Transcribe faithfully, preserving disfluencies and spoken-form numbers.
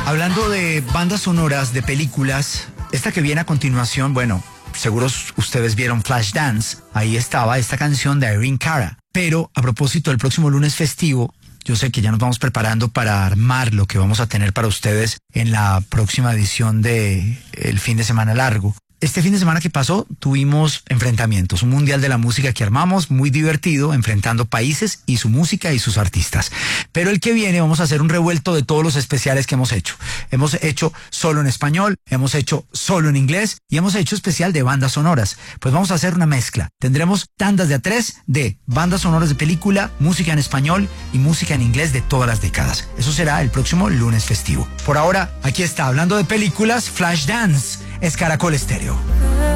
Hablando de bandas sonoras de películas, esta que viene a continuación, bueno, seguros ustedes vieron Flashdance, ahí estaba esta canción de Irene Cara. Pero a propósito del próximo lunes festivo, yo sé que ya nos vamos preparando para armar lo que vamos a tener para ustedes en la próxima edición de El Fin de Semana Largo. Este fin de semana que pasó tuvimos enfrentamientos, un mundial de la música que armamos, muy divertido, enfrentando países y su música y sus artistas. Pero el que viene vamos a hacer un revuelto de todos los especiales que hemos hecho. Hemos hecho solo en español, hemos hecho solo en inglés y hemos hecho especial de bandas sonoras. Pues vamos a hacer una mezcla. Tendremos tandas de a tres de bandas sonoras de película, música en español y música en inglés de todas las décadas. Eso será el próximo lunes festivo. Por ahora, aquí está, hablando de películas, Flashdance. Es Caracol Estéreo.